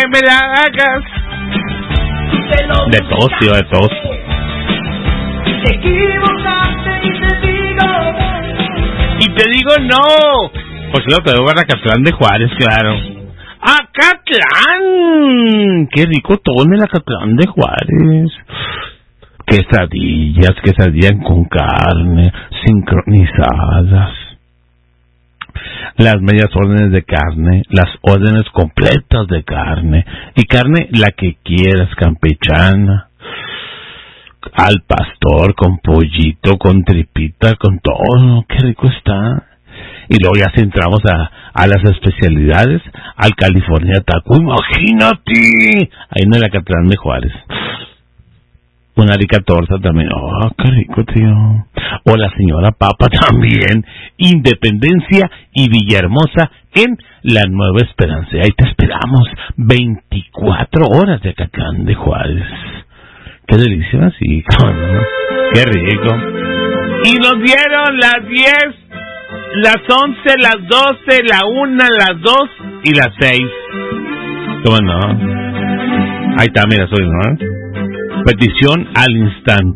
que me la hagas. De tos, tío, de tos. Te equivocaste y te digo. Y te digo no. Pues lo te debo a Acatlán de Juárez, claro. ¡Acatlán! ¡Qué rico todo en el Acatlán de Juárez! Quesadillas con carne, sincronizadas. Las medias órdenes de carne, las órdenes completas de carne. Y carne la que quieras, campechana. Al pastor, con pollito, con tripita, con todo. ¡Qué rico está! Y luego ya si entramos a las especialidades, al California Taco, imagínate, ahí en el Acatlán de Juárez. Una rica torta también, oh, qué rico, tío. O la señora Papa también, Independencia y Villahermosa en la Nueva Esperanza. Ahí te esperamos, 24 horas de Acatlán de Juárez. Qué delicia, sí, ¿no? Qué rico. Y nos dieron las 10, las 11, las 12, la 1, las 2 y las 6. ¿Cómo no? Ahí está, mira, soy, ¿no? Petición al instante.